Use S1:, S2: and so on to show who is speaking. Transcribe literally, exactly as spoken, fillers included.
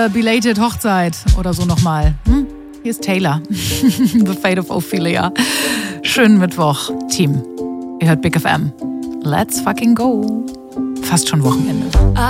S1: äh, Belated Hochzeit oder so nochmal. Hm? Hier ist Taylor. The Fate of Ophelia. Schönen Mittwoch, Team. Ihr hört Big F M. Let's fucking go. Fast schon Wochenende.